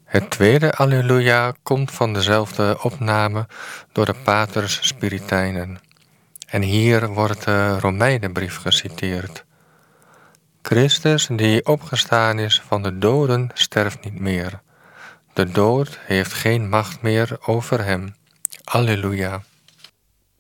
Het tweede Alleluia komt van dezelfde opname door de Paters Spiritijnen. En hier wordt de Romeinenbrief geciteerd. Christus die opgestaan is van de doden sterft niet meer. De dood heeft geen macht meer over hem. Alleluia.